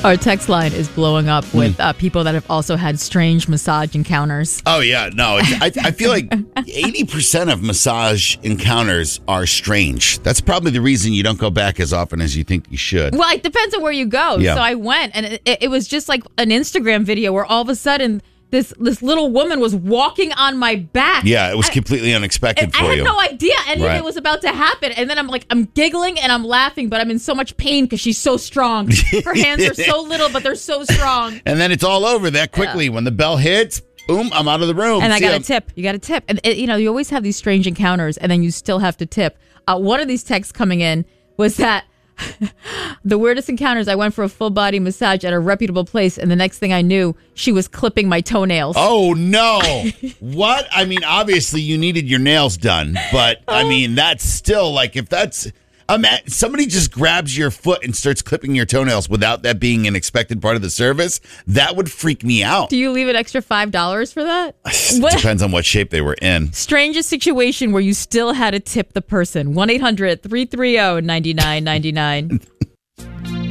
Our text line is blowing up with people that have also had strange massage encounters. Oh, yeah. No, I feel like 80% of massage encounters are strange. That's probably the reason you don't go back as often as you think you should. Well, it depends on where you go. Yeah. So I went, and it was just like an Instagram video where all of a sudden this little woman was walking on my back. Yeah, it was completely unexpected for you. I had no idea anything Right. was about to happen. And then I'm giggling and I'm laughing, but I'm in so much pain because she's so strong. Her hands are so little, but they're so strong. And then it's all over that quickly. When the bell hits, boom, I'm out of the room. And I got a tip. You got a tip. And, you always have these strange encounters, and then you still have to tip. One of these texts coming in was that the weirdest encounters, I went for a full body massage at a reputable place, and the next thing I knew, she was clipping my toenails. Oh, no. What? I mean, obviously you needed your nails done, but I mean, that's still like, if that's... somebody just grabs your foot and starts clipping your toenails without that being an expected part of the service, that would freak me out. Do you leave an extra $5 for that? Depends on what shape they were in. Strangest situation where you still had to tip the person. 1-800-330-9999.